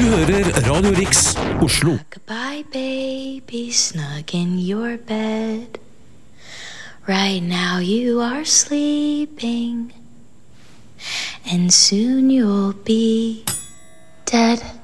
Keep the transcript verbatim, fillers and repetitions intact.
hører Radio Riks Oslo. Goodbye, baby, snug in your bed. Right now you are sleeping, and soon you'll be dead.